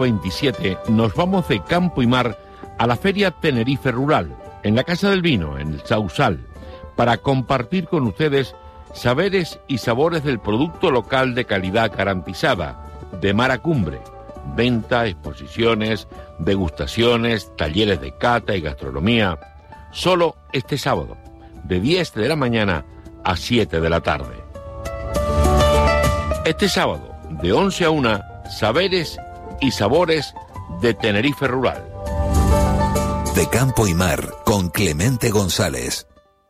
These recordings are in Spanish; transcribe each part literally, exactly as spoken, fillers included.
veintisiete nos vamos de campo y mar a la Feria Tenerife Rural, en la Casa del Vino, en el Sausal, para compartir con ustedes saberes y sabores del producto local de calidad garantizada, de mar a cumbre. Venta, exposiciones, degustaciones, talleres de cata y gastronomía. Solo este sábado, de diez de la mañana a siete de la tarde. Este sábado, de once a una, saberes y sabores de Tenerife Rural. De campo y mar, con Clemente González.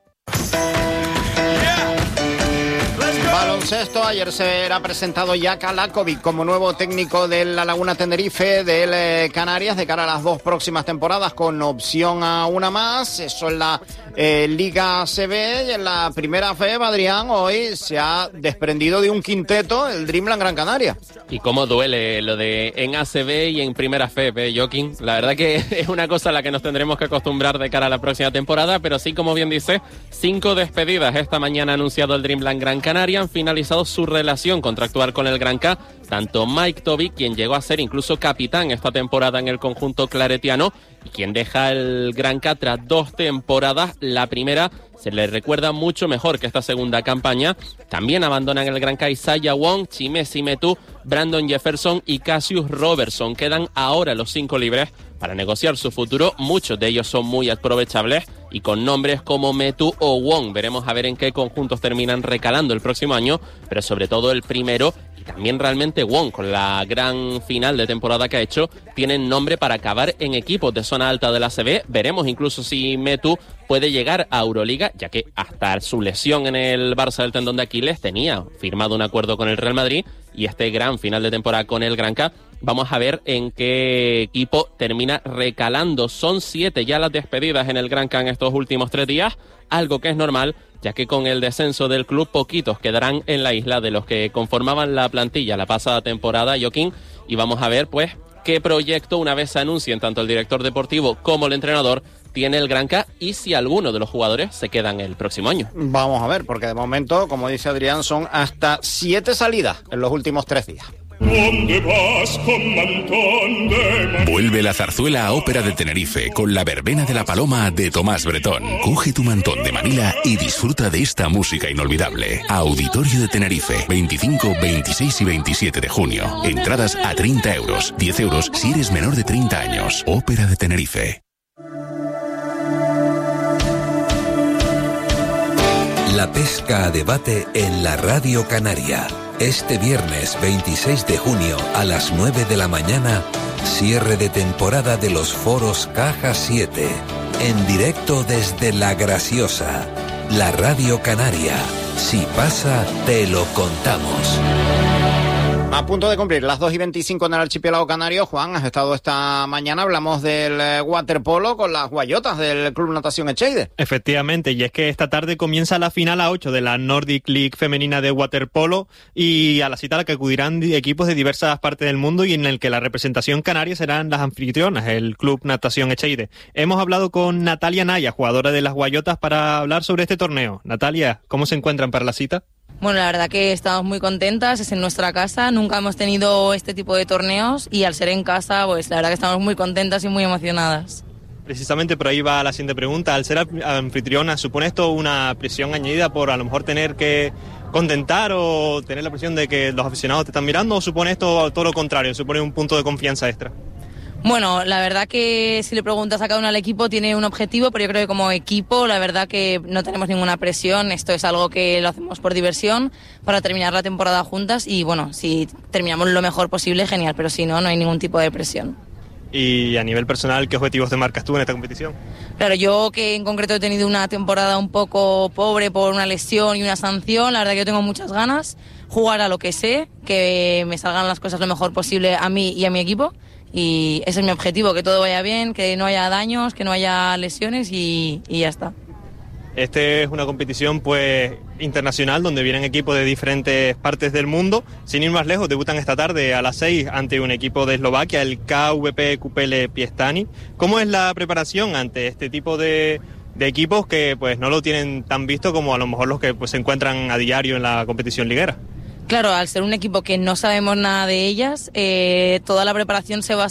Baloncesto, ayer se era presentado Jaka Lakovic como nuevo técnico de la Laguna Tenerife del eh, Canarias de cara a las dos próximas temporadas con opción a una más. Eso en la eh, Liga A C B y en la Primera F E B, Adrián, hoy se ha desprendido de un quinteto el Dreamland Gran Canaria. Y cómo duele lo de en A C B y en Primera F E B, ¿eh, Joaquín? La verdad que es una cosa a la que nos tendremos que acostumbrar de cara a la próxima temporada, pero sí, como bien dice, cinco despedidas. Esta mañana ha anunciado el Dreamland Gran Canaria, han finalizado su relación contractual con el Gran K, tanto Mike Toby, quien llegó a ser incluso capitán esta temporada en el conjunto claretiano, y quien deja el Gran K tras dos temporadas. La primera se le recuerda mucho mejor que esta segunda campaña. También abandonan el Gran K Isaiah Wong, Chimesi Metu, Brandon Jefferson y Cassius Robertson. Quedan ahora los cinco libres para negociar su futuro. Muchos de ellos son muy aprovechables y con nombres como Metu o Wong. Veremos a ver en qué conjuntos terminan recalando el próximo año, pero sobre todo el primero, y también realmente Wong, con la gran final de temporada que ha hecho, tienen nombre para acabar en equipos de zona alta de la A C B. Veremos incluso si Metu puede llegar a Euroliga, ya que hasta su lesión en el Barça del tendón de Aquiles tenía firmado un acuerdo con el Real Madrid, y este gran final de temporada con el Gran K, vamos a ver en qué equipo termina recalando. Son siete ya las despedidas en el Gran K en estos últimos tres días, algo que es normal, ya que con el descenso del club poquitos quedarán en la isla de los que conformaban la plantilla la pasada temporada, Joaquín, y vamos a ver pues qué proyecto, una vez se anuncien tanto el director deportivo como el entrenador, tiene el Gran K y si alguno de los jugadores se quedan el próximo año. Vamos a ver, porque de momento, como dice Adrián, son hasta siete salidas en los últimos tres días. Vuelve la zarzuela a Ópera de Tenerife con la verbena de la Paloma de Tomás Bretón. Coge tu mantón de Manila y disfruta de esta música inolvidable. Auditorio de Tenerife, veinticinco, veintiséis y veintisiete de junio. Entradas a treinta euros, diez euros si eres menor de treinta años. Ópera de Tenerife. La pesca a debate en la Radio Canaria. Este viernes veintiséis de junio a las nueve de la mañana, cierre de temporada de los foros Caja siete. En directo desde La Graciosa. La Radio Canaria. Si pasa, te lo contamos. A punto de cumplir las dos y veinticinco en el archipiélago canario. Juan, has estado esta mañana, hablamos del eh, waterpolo con las guayotas del Club Natación Echeide. Efectivamente, y es que esta tarde comienza la final a ocho de la Nordic League femenina de waterpolo, y a la cita a la que acudirán equipos de diversas partes del mundo y en el que la representación canaria serán las anfitrionas, el Club Natación Echeide. Hemos hablado con Natalia Naya, jugadora de las guayotas, para hablar sobre este torneo. Natalia, ¿cómo se encuentran para la cita? Bueno, la verdad que estamos muy contentas, es en nuestra casa, nunca hemos tenido este tipo de torneos y al ser en casa, pues la verdad que estamos muy contentas y muy emocionadas. Precisamente por ahí va la siguiente pregunta. Al ser anfitriona, ¿supone esto una presión añadida por a lo mejor tener que contentar o tener la presión de que los aficionados te están mirando, o supone esto todo lo contrario, supone un punto de confianza extra? Bueno, la verdad que si le preguntas a cada uno al equipo tiene un objetivo, pero yo creo que como equipo la verdad que no tenemos ninguna presión. Esto es algo que lo hacemos por diversión, para terminar la temporada juntas, y bueno, si terminamos lo mejor posible, genial, pero si no, no hay ningún tipo de presión. Y a nivel personal, ¿qué objetivos te marcas tú en esta competición? Claro, yo que en concreto he tenido una temporada un poco pobre por una lesión y una sanción, la verdad que yo tengo muchas ganas, jugar a lo que sé, que me salgan las cosas lo mejor posible a mí y a mi equipo. Y ese es mi objetivo, que todo vaya bien, que no haya daños, que no haya lesiones y, y ya está. Este es una competición pues internacional donde vienen equipos de diferentes partes del mundo. Sin ir más lejos, debutan esta tarde a las seis ante un equipo de Eslovaquia, el K V P Kupele Piestani. ¿Cómo es la preparación ante este tipo de, de equipos que pues no lo tienen tan visto como a lo mejor los que pues se encuentran a diario en la competición liguera? Claro, al ser un equipo que no sabemos nada de ellas, eh, toda la preparación se basa